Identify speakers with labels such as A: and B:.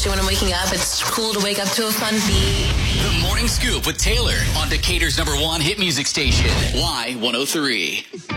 A: especially when I'm waking up. It's cool to wake up to a fun beat.
B: The Morning Scoop with Taylor on Decatur's #1 hit music station, Y103.